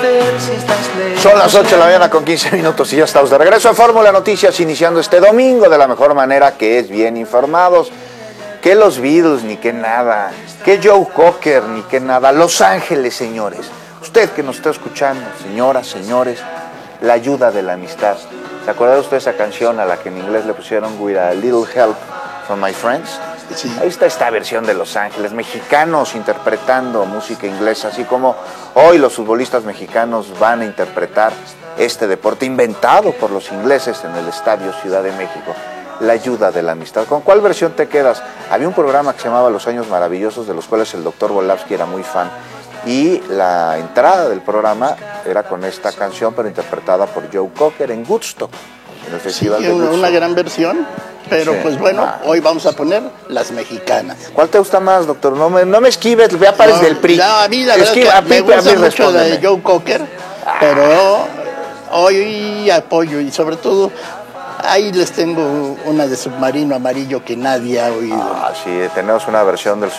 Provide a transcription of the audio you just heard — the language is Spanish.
Son las 8 de la mañana con 15 minutos y ya estamos de regreso en Fórmula Noticias, iniciando este domingo de la mejor manera, que es bien informados. Que los Beatles, ni que nada. Que Joe Cocker, ni que nada. Los Ángeles, señores. Usted que nos está escuchando, señoras, señores, la ayuda de la amistad. ¿Se acuerda usted de esa canción a la que en inglés le pusieron With a Little Help from My Friends? Sí. Ahí está esta versión de Los Ángeles, mexicanos interpretando música inglesa, así como hoy los futbolistas mexicanos van a interpretar este deporte inventado por los ingleses en el Estadio Ciudad de México. La ayuda de la amistad. ¿Con cuál versión te quedas? Había un programa que se llamaba Los Años Maravillosos, de los cuales el doctor Volavsky era muy fan, y la entrada del programa era con esta canción, pero interpretada por Joe Cocker en Woodstock, en el Festival de Woodstock. Una gran versión, pero Sí, pues bueno, claro. Hoy vamos a poner las mexicanas. ¿Cuál te gusta más, doctor? No me esquives, ve a pares del PRI. No, a mí la verdad Esquiva, que me gusta mucho respóndeme. la de Joe Cocker, pero hoy apoyo y sobre todo ahí les tengo una de Submarino Amarillo que nadie ha oído. Ah, sí, tenemos una versión del